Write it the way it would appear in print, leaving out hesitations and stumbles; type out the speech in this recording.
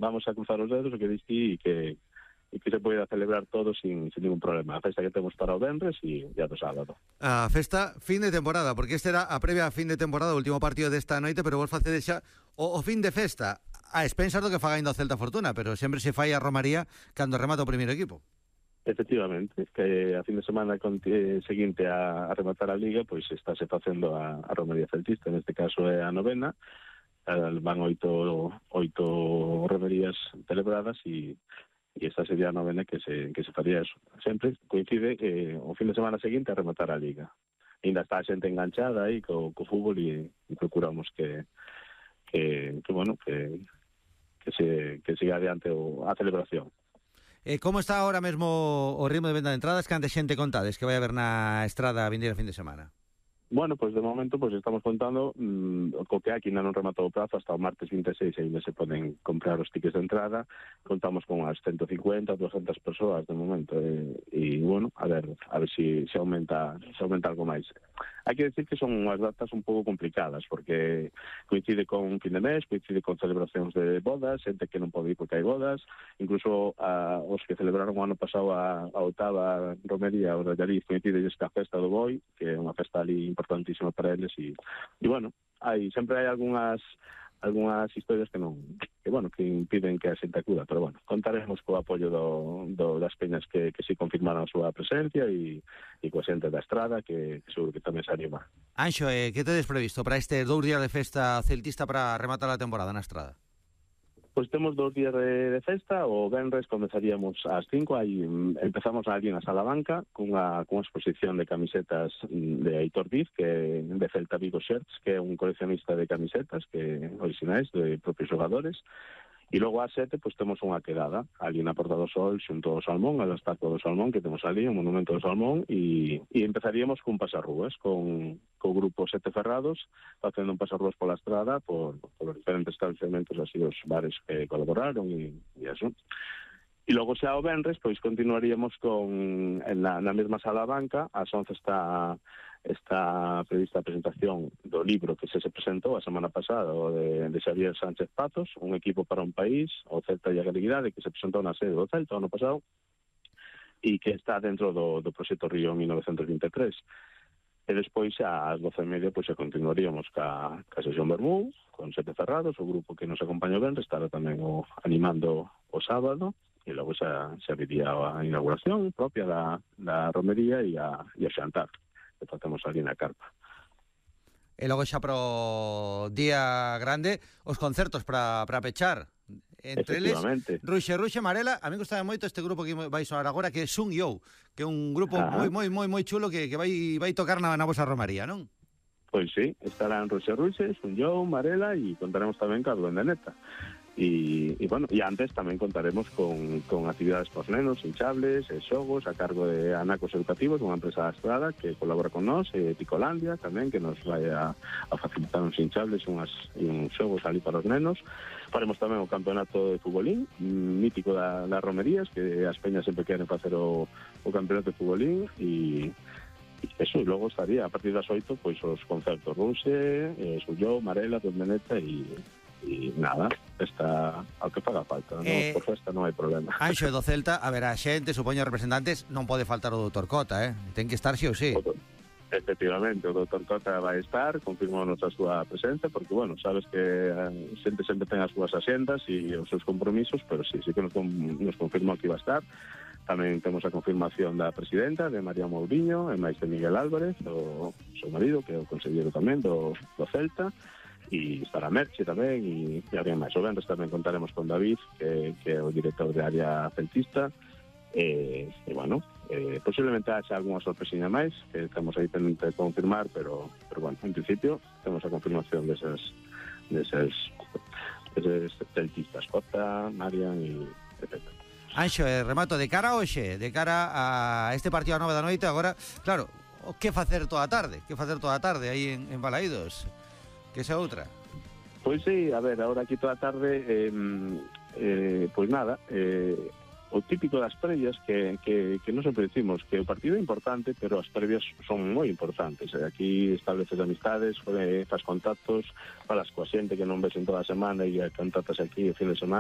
vamos a cruzar os dedos, o que diste, e que se poida celebrar todo sin ningún problema. A festa que temos para o venres e a do sábado. A festa fin de temporada, porque este era a previa a fin de temporada, o último partido desta noite, pero vos facedes xa o fin de festa a expensas do que faga ainda o Celta Fortuna, pero sempre se fai a romaría cando remata o primeiro equipo. Efectivamente, que a fin de semana seguinte a rematar a Liga, pois estáse facendo a romaría celtista, neste caso é a novena, van oito romarías celebradas e esta sería a novena que se faría eso. Sempre coincide o fin de semana seguinte a rematar a Liga. Ainda está a xente enganchada aí co fútbol e procuramos que siga adiante a celebración. Como está ahora mesmo o ritmo de venda de entradas? Cante xente contades que vai haber na estrada a vindeira fin de semana? Bueno, pois de momento estamos contando co que aquí ainda non rematou o prazo, hasta o martes 26 ainda se poden comprar os tickets de entrada. Contamos con as 150, 200 persoas de momento e bueno, a ver se aumenta algo máis. Hai que decir que son unhas datas un pouco complicadas porque coincide con fin de mes, coincide con celebracións de bodas, xente que non pode ir porque hai bodas, incluso os que celebraron o ano pasado a oitava romería o de Allariz coincide a festa do Boi, que é unha festa ali importantísima para eles e bueno, sempre hai algunhas historias que impiden que a xente acuda, pero bueno, contaremos co apoio das peñas que si confirmaron a súa presencia e coa xente da estrada que seguro que tamén se anima. Anxo, que tedes previsto para estes 2 días de festa celtista para rematar a temporada na estrada? Pois temos 2 días de festa. O venres comezaríamos ás 5, empezamos ali na Sala Banca cunha exposición de camisetas de Aitor Diz, que é de Celta Vigo Shirts, que é un coleccionista de camisetas que orixinais de propios xogadores. E logo ás 7 temos unha quedada ali na Porta do Sol xunto ao Salmón, a estatua do Salmón que temos ali, o monumento do Salmón, e empezaríamos cun pasarrúas con o grupo Sete Ferrados facendo un pasarrúas pola estrada por diferentes estabelecementos, así os bares que colaboraron e eso. E logo xa o venres continuaríamos na mesma Sala Banca. Ás 11 está prevista a presentación do libro que se presentou a semana pasada, o de Xavier Sánchez Pazos, Un equipo para un país, o Celta e a Galeguidade, que se presentou na sede do Celta o ano pasado e que está dentro do proxecto Río 1923. E despois ás 12:30 xa continuaríamos ca sesión Bermú con Sete Ferrados, o grupo que nos acompaña o venres, estará tamén animando o sábado, e logo xa viría a inauguración propia da romería e a xantar que facemos ali na carpa. E logo xa pro día grande os concertos para pechar. Entre eles, Ruxe Marela. A mí gustaba moito este grupo que vai sonar agora, que é Sun Yo, que é un grupo moi chulo que vai tocar na vosa romaría, non? Pois sí, estarán Ruxe, Sun Yo, Marela e contaremos tamén ca Duendeneta. E antes tamén contaremos con actividades para os nenos, hinchables, xogos a cargo de Anacos Educativos, unha empresa da estrada que colabora con nós, Ticolandia tamén, que nos vai a facilitar uns hinchables e uns xogos ali para os nenos. Faremos tamén o campeonato de futbolín mítico das romerías, que as peñas sempre queren facer o campeonato de futbolín e eso, e logo estaría a partir das 8 os concertos Ruxe, Sulló, Marela, Duendeneta e nada, está ao que faga falta, por festa non hai problema. Anxo, do Celta, a ver, a xente, supoño representantes, non pode faltar o doutor Cota, ten que estar sí ou sí. Efectivamente, o doutor Cota vai estar, confirmamos a súa presencia, porque, sabes que a xente sempre ten as súas axendas e os seus compromisos, pero sí que nos confirmou que iba a estar. Tamén temos a confirmación da presidenta, de María Mourinho, e máis de Miguel Álvarez, o seu marido, que é o conselleiro tamén do Celta, e estará Merche tamén e alguén máis. O venres tamén contaremos con David, que é o director de área celtista, posiblemente haxa algunha sorpresiña máis que estamos aí pendente de confirmar, pero en principio temos a confirmación deses celtistas, Cota, Marian e etc. Anxo, remato, de cara a hoxe, de cara a este partido a 9 da noite, agora, claro, que facer toda a tarde aí en Balaídos? Que esa outra? Pois sí, a ver, agora aquí toda a tarde o típico das previas que non sempre decimos que o partido é importante, pero as previas son moi importantes. Aquí estableces amistades, faz contactos, falas coa xente que non ves en toda a semana e contactas aquí o fin de semana.